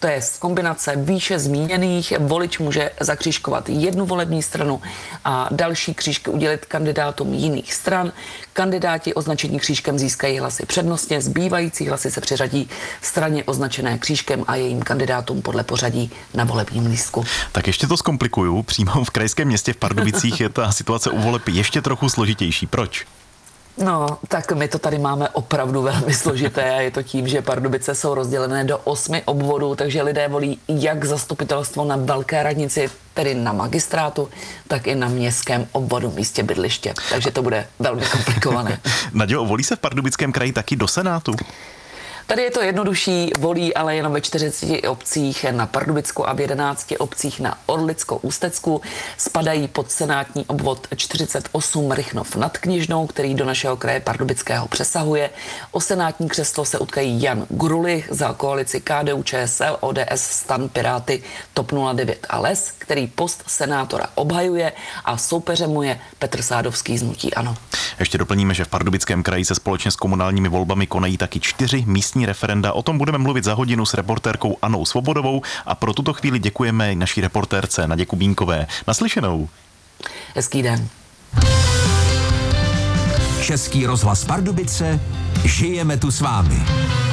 To je z kombinace výše zmíněných. Volič může zakřížkovat jednu volební stranu a další křížky udělit kandidátům jiných stran. Kandidáti označení křížkem získají hlasy přednostně, zbývající hlasy se přiřadí straně označené křížkem a jejím kandidátům podle pořadí na volebním lístku. Tak ještě to zkomplikuju. Přímo v krajském městě v Pardubicích je ta situace u voleb ještě trochu složitější. Proč? No, tak my to tady máme opravdu velmi složité a je to tím, že Pardubice jsou rozdělené do 8 obvodů, takže lidé volí jak zastupitelstvo na velké radnici, tedy na magistrátu, tak i na městském obvodu místě bydliště. Takže to bude velmi komplikované. Nadějo, volí se v Pardubickém kraji taky do Senátu? Tady je to jednodušší, volí ale jenom ve 40 obcích na Pardubicku a v 11 obcích na Orlicko-Ústecku. Spadají pod senátní obvod 48 Rychnov nad Kněžnou, který do našeho kraje Pardubického přesahuje. O senátní křeslo se utkají Jan Grulich za koalici KDU, ČSL, ODS, STAN, Piráty, TOP 09 a LES, který post senátora obhajuje, a soupeřem mu je Petr Sádovský z hnutí ANO. Ještě doplníme, že v Pardubickém kraji se společně s komunálními volbami konají taky 4 místní referenda. O tom budeme mluvit za hodinu s reportérkou Annou Svobodovou a pro tuto chvíli děkujeme naší reportérce Nadě Kubínkové. Naslyšenou. Hezký den. Český rozhlas Pardubice, žijeme tu s vámi.